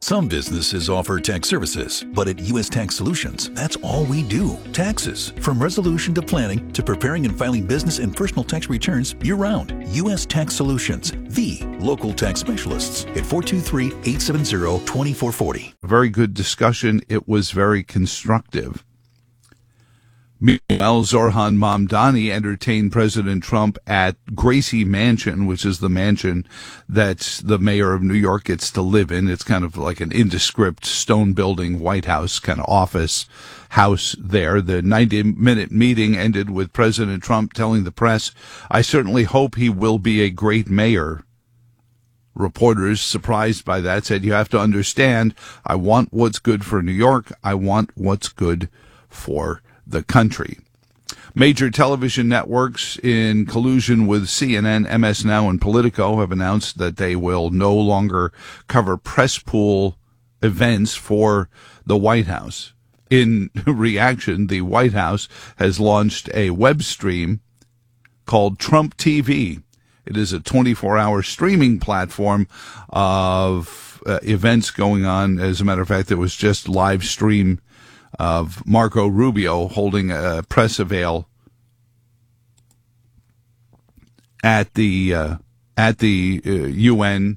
Some businesses offer tax services, but at U.S. Tax Solutions, that's all we do. Taxes. From resolution to planning to preparing and filing business and personal tax returns year-round. U.S. Tax Solutions, the local tax specialists at 423-870-2440. Very good discussion. It was very constructive. Meanwhile, Zohran Mamdani entertained President Trump at Gracie Mansion, which is the mansion that the mayor of New York gets to live in. It's kind of like an indescript stone building, White House kind of office house there. The 90-minute meeting ended with President Trump telling the press, "I certainly hope he will be a great mayor." Reporters, surprised by that, said, "You have to understand, I want what's good for New York. I want what's good for the country." Major television networks, in collusion with CNN, MS Now, and Politico, have announced that they will no longer cover press pool events for the White House. In reaction, the White House has launched a web stream called Trump TV. It is a 24-hour streaming platform of events going on. As a matter of fact, there was just live stream of Marco Rubio holding a press avail at the UN.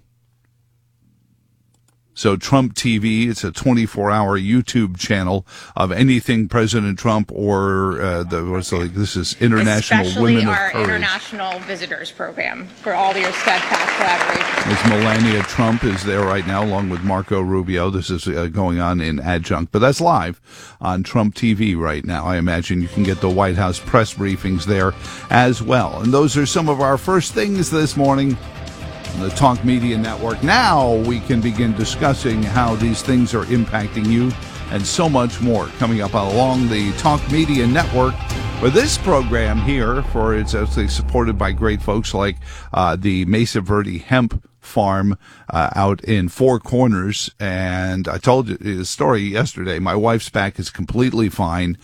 So Trump TV, it's a 24-hour YouTube channel of anything President Trump or this is International Women of Courage. Especially our International Visitors Program for all your steadfast collaboration. Ms. Melania Trump is there right now, along with Marco Rubio. This is going on in adjunct, but that's live on Trump TV right now. I imagine you can get the White House press briefings there as well. And those are some of our first things this morning. The Talk Media Network. Now we can begin discussing how these things are impacting you and so much more coming up along the Talk Media Network. For this program here, it's actually supported by great folks like the Mesa Verde Hemp Farm out in Four Corners. And I told you the story yesterday. My wife's back is completely fine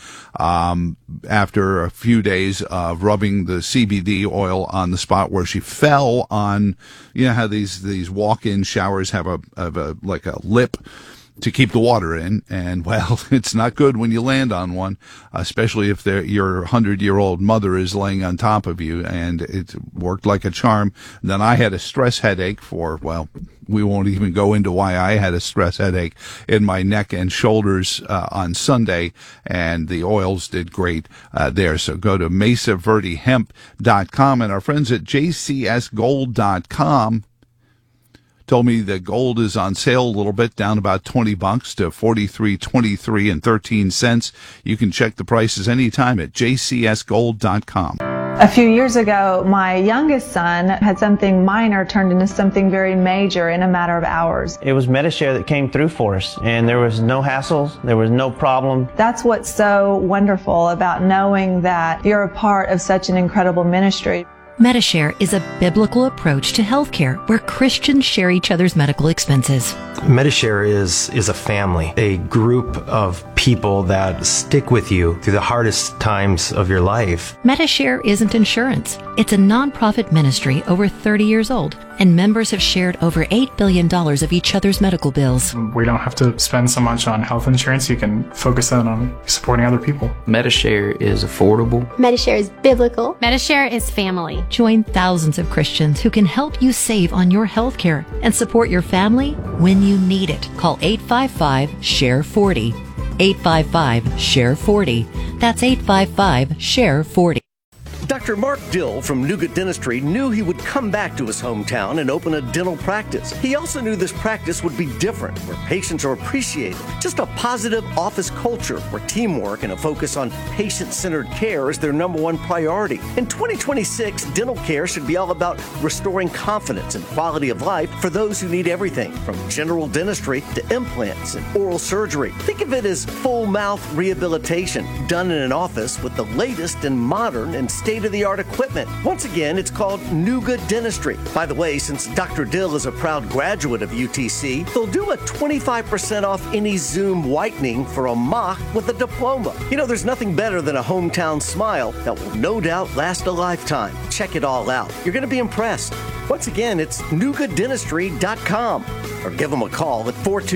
after a few days of rubbing the CBD oil on the spot where she fell on. You know how these walk-in showers have a lip to keep the water in, and well, it's not good when you land on one, especially if your 100-year-old mother is laying on top of you, and it worked like a charm. And then I had a stress headache we won't even go into why I had a stress headache in my neck and shoulders on Sunday, and the oils did great there. So go to mesaverdehemp.com, and our friends at jcsgold.com told me that gold is on sale a little bit, down about $20 to $43.23 and 13 cents. You can check the prices anytime at jcsgold.com. A few years ago, my youngest son had something minor turned into something very major in a matter of hours. It was Medi-Share that came through for us, and there was no hassles, there was no problem. That's what's so wonderful about knowing that you're a part of such an incredible ministry. Medi-Share is a biblical approach to healthcare where Christians share each other's medical expenses. Medi-Share is a family, a group of people that stick with you through the hardest times of your life. Medi-Share isn't insurance. It's a nonprofit ministry over 30 years old, and members have shared over $8 billion of each other's medical bills. We don't have to spend so much on health insurance. You can focus that on supporting other people. Medi-Share is affordable. Medi-Share is biblical. Medi-Share is family. Join thousands of Christians who can help you save on your health care and support your family when you need it. Call 855-SHARE-40. 855-SHARE-40. That's 855-SHARE-40. Dr. Mark Dill from Nugent Dentistry knew he would come back to his hometown and open a dental practice. He also knew this practice would be different, where patients are appreciated. Just a positive office culture where teamwork and a focus on patient-centered care is their number one priority. In 2026, dental care should be all about restoring confidence and quality of life for those who need everything from general dentistry to implants and oral surgery. Think of it as full mouth rehabilitation done in an office with the latest and modern and state-of-the-art equipment. Once again, it's called Nugent Dentistry. By the way, since Dr. Dill is a proud graduate of UTC, they'll do a 25% off any Zoom whitening for a mock with a diploma. You know, there's nothing better than a hometown smile that will no doubt last a lifetime. Check it all out. You're going to be impressed. Once again, it's NugentDentistry.com or give them a call at 420